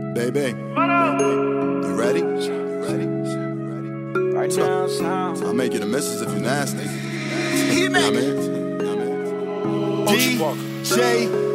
Baby, you ready? Right now, sound. I'll make you the missus if you nasty. He You know make what I it. mean? DJ